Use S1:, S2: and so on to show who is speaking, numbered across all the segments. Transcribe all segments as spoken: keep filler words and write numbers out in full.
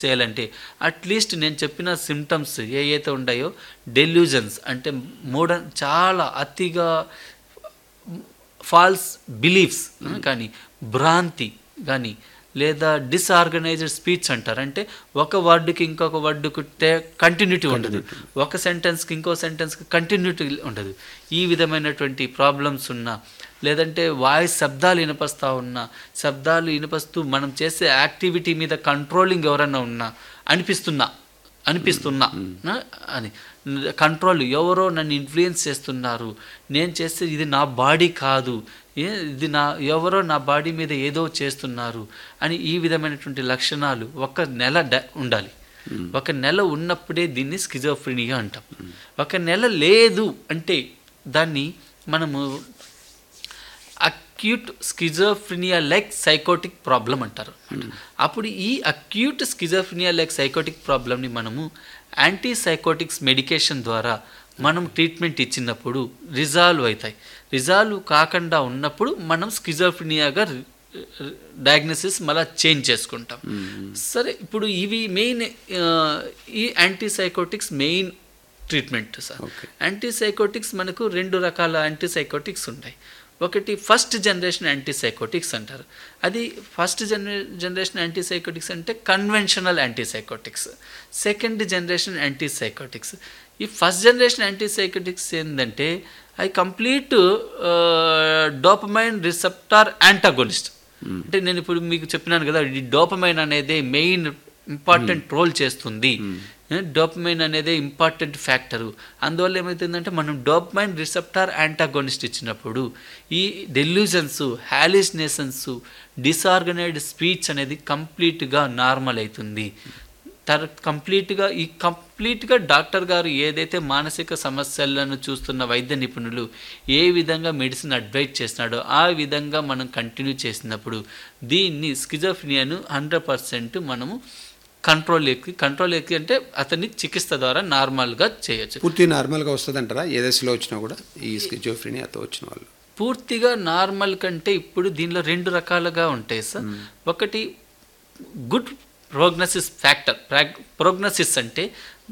S1: చేయాలంటే అట్లీస్ట్ నేను చెప్పిన సిమ్టమ్స్ ఏవైతే ఉన్నాయో డెల్యూజన్స్ అంటే మూఢ చాలా అతిగా ఫాల్స్ బిలీఫ్స్ కానీ భ్రాంతి కానీ లేదా డిస్ఆర్గనైజ్డ్ స్పీచ్ అంటారు. అంటే ఒక వర్డ్కి ఇంకొక వర్డ్కు కంటిన్యూటీ ఉండదు, ఒక సెంటెన్స్కి ఇంకో సెంటెన్స్కి కంటిన్యూటీ ఉండదు. ఈ విధమైనటువంటి ప్రాబ్లమ్స్ ఉన్నా లేదంటే వాయిస్ శబ్దాలు వినిపిస్తూ ఉన్నా, శబ్దాలు వినిపిస్తూ మనం చేసే యాక్టివిటీ మీద కంట్రోలింగ్ ఎవరైనా ఉన్నా అనిపిస్తున్నా అనిపిస్తున్నా అని కంట్రోల్ ఎవరో నన్ను ఇన్ఫ్లుయెన్స్ చేస్తున్నారు, నేను చేస్తే ఇది నా బాడీ కాదు, ఇది నా ఎవరో నా బాడీ మీద ఏదో చేస్తున్నారు అని ఈ విధమైనటువంటి లక్షణాలు ఒక నెల ఉండాలి. ఒక నెల ఉన్నప్పుడే దీన్ని స్కిజోఫ్రెనియా అంటాం. ఒక నెల లేదు అంటే దాన్ని మనము acute schizophrenia like psychotic problem అంటారు. అప్పుడు ఈ అక్యూట్ స్కిజోఫ్రెనియా లైక్ సైకోటిక్ ప్రాబ్లమ్ని మనము యాంటీ సైకోటిక్స్ మెడికేషన్ ద్వారా మనం ట్రీట్మెంట్ ఇచ్చినప్పుడు రిజాల్వ్ అవుతాయి. రిజాల్వ్ కాకుండా ఉన్నప్పుడు మనం స్కిజోఫ్రెనియాగా డయాగ్నోసిస్ మళ్ళీ చేంజ్ చేసుకుంటాం. సరే, ఇప్పుడు ఇవి మెయిన్ ఈ anti psychotics main treatment sir. Anti psychotics మనకు రెండు రకాల యాంటీ సైకోటిక్స్ ఉన్నాయి. ఒకటి ఫస్ట్ జనరేషన్ యాంటీసైకోటిక్స్ అంటారు. అది ఫస్ట్ జనరే జనరేషన్ యాంటీసైకోటిక్స్ అంటే conventional antipsychotics. Second generation antipsychotics. ఈ ఫస్ట్ జనరేషన్ యాంటీసైకోటిక్స్ ఏంటంటే అవి కంప్లీట్ డోపమైన్ రిసెప్టార్ యాంటాగోనిస్ట్. అంటే నేను ఇప్పుడు మీకు చెప్పినాను కదా, ఈ డోపమైన్ అనేది మెయిన్ ఇంపార్టెంట్ రోల్ చేస్తుంది. డోపమైన్ అనేది ఇంపార్టెంట్ ఫ్యాక్టరు. అందువల్ల ఏమవుతుందంటే మనం డోపమైన్ రిసెప్టార్ యాంటాగోనిస్ట్ ఇచ్చినప్పుడు ఈ డెల్యూజన్స్, హాలిసినేషన్స్, డిసార్గనైజ్డ్ స్పీచ్ అనేది కంప్లీట్గా నార్మల్ అవుతుంది. తర్ కంప్లీట్గా ఈ కంప్లీట్గా డాక్టర్ గారు ఏదైతే మానసిక సమస్యలను చూస్తున్న వైద్య నిపుణులు ఏ విధంగా మెడిసిన్ అడ్వైజ్ చేస్తున్నాడో ఆ విధంగా మనం కంటిన్యూ చేసినప్పుడు దీన్ని స్కిజోఫ్రెనియాను హండ్రెడ్ పర్సెంట్ మనము కంట్రోల్ ఎక్కి కంట్రోల్ ఎక్కి అంటే అతన్ని చికిత్స ద్వారా నార్మల్గా చేయొచ్చు.
S2: పూర్తి నార్మల్గా వస్తుంది అంటారా? ఏ దశలో వచ్చినా కూడా ఈ స్కిజోఫ్రెనియాతో వచ్చిన వాళ్ళు
S1: పూర్తిగా నార్మల్ కంటే ఇప్పుడు దీనిలో రెండు రకాలుగా ఉంటాయి సార్. ఒకటి గుడ్ ప్రోగ్నసిస్ ఫ్యాక్టర్. ప్రోగ్నసిస్ అంటే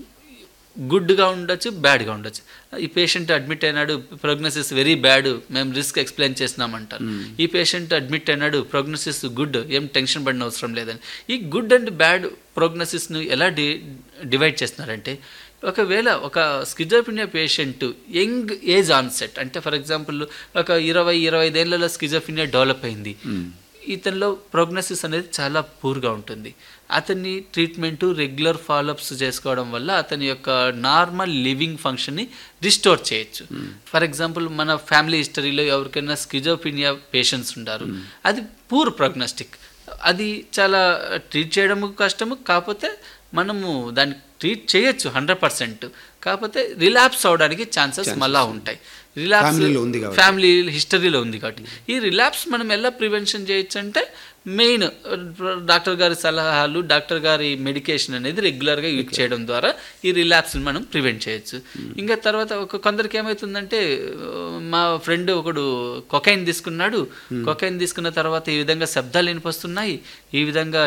S1: గుడ్గా ఉండొచ్చు, బ్యాడ్గా ఉండొచ్చు. ఈ పేషెంట్ అడ్మిట్ అయినాడు, ప్రోగ్నసిస్ వెరీ బ్యాడ్, మేము రిస్క్ ఎక్స్ప్లెయిన్ చేసినామంటారు. ఈ పేషెంట్ అడ్మిట్ అయినాడు, ప్రోగ్నసిస్ గుడ్, ఏం టెన్షన్ పడిన అవసరం లేదని. ఈ గుడ్ అండ్ బ్యాడ్ ప్రోగ్నసిస్ను ఎలా డి డివైడ్ చేస్తున్నారంటే, ఒకవేళ ఒక schizophrenia patient young age onset అంటే ఫర్ ఎగ్జాంపుల్ ఒక ఇరవై ఇరవై ఐదేళ్లలో స్కిజోఫ్రెనియా డెవలప్ అయింది, ఇతనిలో ప్రోగ్నసిస్ అనేది చాలా పూర్గా ఉంటుంది. అతన్ని ట్రీట్మెంటు రెగ్యులర్ ఫాలోఅప్స్ చేసుకోవడం వల్ల అతని యొక్క నార్మల్ లివింగ్ ఫంక్షన్ని రిస్టోర్ చేయొచ్చు. ఫర్ ఎగ్జాంపుల్ మన ఫ్యామిలీ హిస్టరీలో ఎవరికైనా స్కిజోఫ్రెనియా పేషెంట్స్ ఉంటారు, అది పూర్ ప్రోగ్నోస్టిక్, అది చాలా ట్రీట్ చేయడం కష్టము. కాకపోతే మనము దాన్ని ట్రీట్ చేయొచ్చు హండ్రెడ్ పర్సెంట్. కాకపోతే రిలాప్స్ అవడానికి ఛాన్సెస్ మళ్ళా ఉంటాయి. రిలాప్స్ ఫ్యామిలీ హిస్టరీలో ఉంది కాబట్టి ఈ రిలాప్స్ మనం ఎలా ప్రివెన్షన్ చేయొచ్చు అంటే మెయిన్ డాక్టర్ గారి సలహాలు, డాక్టర్ గారి మెడికేషన్ అనేది రెగ్యులర్గా యూజ్ చేయడం ద్వారా ఈ రిలాప్స్ని మనం ప్రివెంట్ చేయొచ్చు. ఇంకా తర్వాత ఒక కొందరికి ఏమవుతుందంటే, మా ఫ్రెండ్ ఒకడు కొకైన్ తీసుకున్నాడు, కొకైన్ తీసుకున్న తర్వాత ఈ విధంగా శబ్దాలు వినిపిస్తున్నాయి, ఈ విధంగా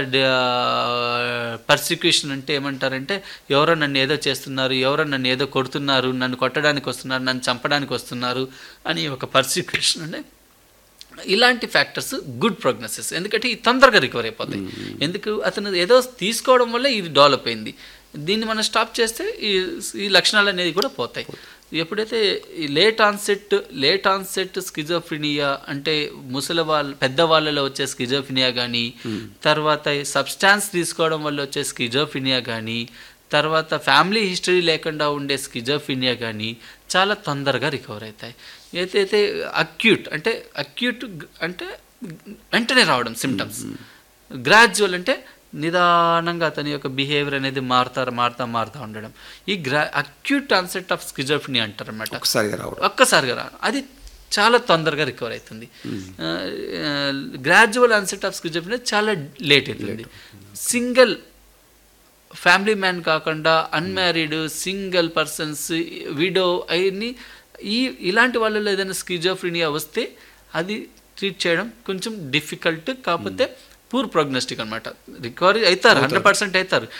S1: పర్సిక్యూషన్ అంటే ఏమంటారంటే ఎవరో నన్ను ఏదో చేస్తున్నారు, ఎవరో నన్ను ఏదో కొడుతున్నారు, నన్ను కొట్టడానికి వస్తున్నారు, నన్ను చంపడానికి వస్తున్నారు అని ఒక పర్సిక్యూషన్ అంటే ఇలాంటి ఫ్యాక్టర్స్ గుడ్ ప్రోగ్నోసిస్. ఎందుకంటే ఈ తొందరగా రికవర్ అయిపోతాయి. ఎందుకు అతను ఏదో తీసుకోవడం వల్ల ఇది డెవలప్ అయింది, దీన్ని మనం స్టాప్ చేస్తే ఈ ఈ లక్షణాలు అనేది కూడా పోతాయి. ఎప్పుడైతే ఈ late onset late onset schizophrenia అంటే ముసలి వాళ్ళ పెద్దవాళ్ళలో వచ్చే స్కిజోఫ్రెనియా కానీ, తర్వాత సబ్స్టాన్స్ తీసుకోవడం వల్ల వచ్చే స్కిజోఫ్రెనియా కానీ, తర్వాత ఫ్యామిలీ హిస్టరీ లేకుండా ఉండే స్కిజోఫ్రెనియా కానీ చాలా తొందరగా రికవర్ అవుతాయి. ఏదైతే అక్యూట్ అంటే అక్యూట్ అంటే వెంటనే రావడం సిమ్టమ్స్, గ్రాడ్యువల్ అంటే నిదానంగా అతని యొక్క బిహేవియర్ అనేది మారుతా మారుతా మారుతూ ఉండడం, ఈ గ్రా అక్యూట్ ఆన్సెట్ ఆఫ్ స్కిజోఫ్రెనియా అంటారు అన్నమాట.
S2: ఒక్కసారిగా రావడం
S1: ఒక్కసారిగా రావడం అది చాలా తొందరగా రికవర్ అవుతుంది. గ్రాడ్యువల్ ఆన్సెట్ ఆఫ్ స్కిజోఫ్రెనియా చాలా లేట్ అవుతుంది. సింగిల్ ఫ్యామిలీ మ్యాన్ కాకుండా అన్మ్యారీడ్ సింగిల్ పర్సన్స్, విడో అవన్నీ ఈ ఇలాంటి వాళ్ళలో ఏదైనా స్కిజోఫ్రెనియా వస్తే అది ట్రీట్ చేయడం కొంచెం డిఫికల్ట్. కాకపోతే పూర్ ప్రోగ్నోస్టిక్ అనమాట. రికవరీ అవుతారు, హండ్రెడ్ పర్సెంట్ అవుతారు.